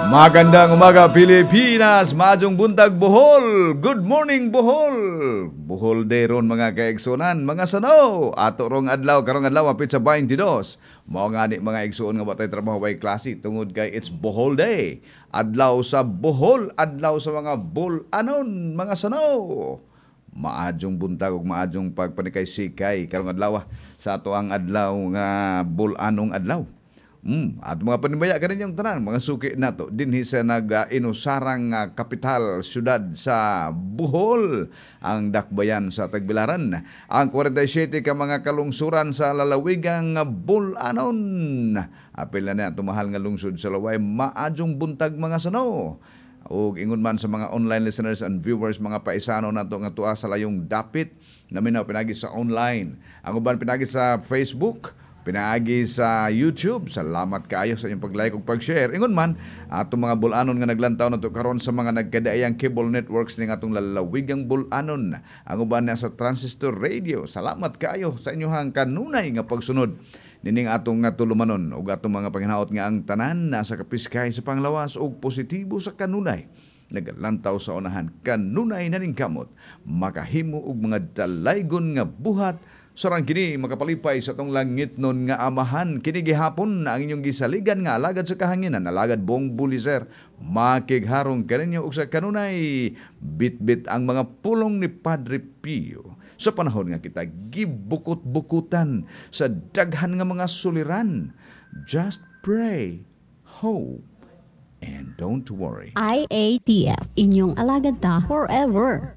Magandang umaga Pilipinas, maayong buntag Bohol. Good morning Bohol. Bohol day ron mga kaigsunan, mga sanaw. Ato rong adlaw karong adlaw apit sa 22. Mao nga ni mga igsuon nga batay trabaho way klase tungod kay it's Bohol day. Adlaw sa Bohol, adlaw sa mga bul-anon, mga sanaw. Maadjong buntag ug maadjong pagpanikay-sikay karong adlaw sa ato ang adlaw nga bul-anong adlaw. At mga panimaya kanin yung tanan, mga suki nato dinhi sa nag-inusarang kapital syudad sa Bohol, ang dakbayan sa Tagbilaran. Ang 47 ka mga kalungsuran sa lalawigang Bul-anon. Apil na na tumahal nga lungsod sa laway, maadjong buntag mga sano. O ingon man sa mga online listeners and viewers, mga paisano nato nga tuwa sa layong dapit na minaw pinagi sa online. Ang uban pinagi sa Facebook, pinaagi sa YouTube. Salamat kaayo sa inyong pag-like ug pag-share. Ingon man atong mga bul-anon nga naglantaw nato karon sa mga nagkadaayang cable networks ning atong lalawigang bul-anon. Ang uban na sa Transistor Radio. Salamat kaayo sa inyong kanunay nga pagsunod nining atong nga tulumanon ug atong mga panghinaot nga ang tanan nasa kapiskay sa panglawas ug positibo sa kanunay. Naglantaw sa unahan kanunay na ning kamot makahimo og mga dalaygon nga buhat. Sarang kini makapalipay sa tong langit nun nga amahan. Kini gihapon na ang inyong gisaligan nga alagad sa kahanginan, alagad Bong Buliser. Makigharong kaninyo og sa kanunay. Bit-bit ang mga pulong ni Padre Pio. Sa panahon nga kita gibukot-bukutan sa daghan nga mga suliran. Just pray, hope, and don't worry. IATF, inyong alagad ta forever.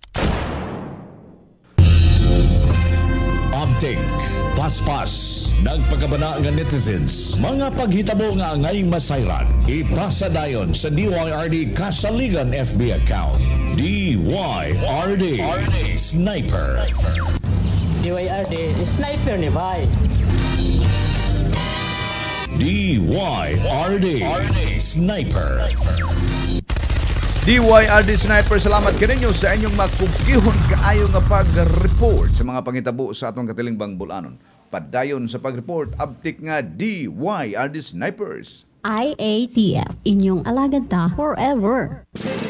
Update, paspas, nagpagabana nga netizens, mga paghitabo nga ngayong masayran, ipasa dayon sa DYRD Kasaligan FB account. DYRD Sniper. DYRD Sniper ni Bay. DYRD Sniper. DYRD Sniper, salamat kaninyo sa inyong makugihon kaayo nga pag-report sa mga pangitabo sa atong katilingbang bul-anon. Padayon sa pag-report, update nga DYRD Snipers. IATF, inyong alagad ta forever.